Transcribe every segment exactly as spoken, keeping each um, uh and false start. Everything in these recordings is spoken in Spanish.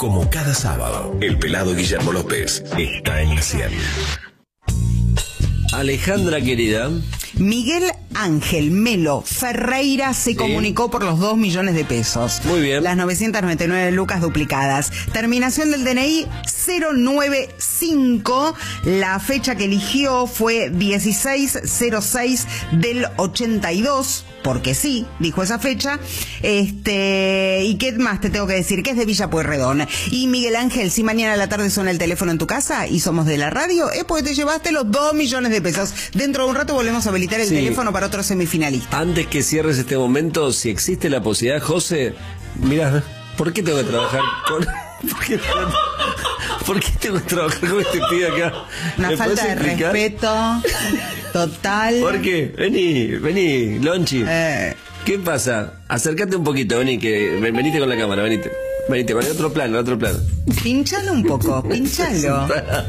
Como cada sábado, el pelado Guillermo López está en la cien. Alejandra, querida. Miguel Ángel Melo Ferreira se Sí. comunicó por los dos millones de pesos. Muy bien. Las novecientas noventa y nueve lucas duplicadas. Terminación del D N I cero nueve cinco. La fecha que eligió fue dieciséis cero seis del ochenta y dos. Porque sí, dijo esa fecha. Este, ¿y qué más te tengo que decir? Que es de Villa Pueyrredón. Y Miguel Ángel, si mañana a la tarde suena el teléfono en tu casa y somos de la radio, es porque te llevaste los dos millones de pesos. Dentro de un rato volvemos a habilitar el Sí. teléfono para otro semifinalista. Antes que cierres este momento, si existe la posibilidad, José, mirá, ¿por qué tengo que trabajar con... ¿Por qué tengo, ¿por qué tengo que trabajar con este pibe acá? Una ¿Me falta de podés explicar? respeto total. ¿Por qué? Vení, vení, Lonchi. Eh, ¿Qué pasa? Acércate un poquito, vení, que ven- venite con la cámara, venite. Venite, con el otro plano, el otro plano. pinchalo un poco, pinchalo.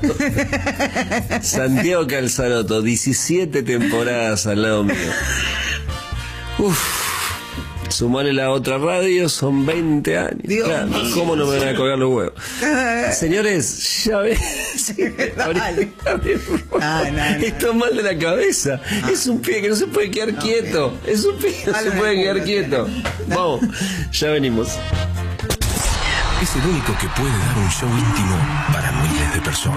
Santiago Calzaroto, diecisiete temporadas al lado mío. Uf. Sumale la otra radio, son veinte años. Dios Claro, mío. ¿cómo no me van a colgar los huevos? Señores, ya ven. Dale. Ah, no, no. Esto es mal de la cabeza. Ah. Es un pibe que no se puede quedar quieto. Es un pibe que no Dale, se puede me quedar apuro. quieto. Vamos, ya venimos. Es el único que puede dar un show íntimo para miles de personas.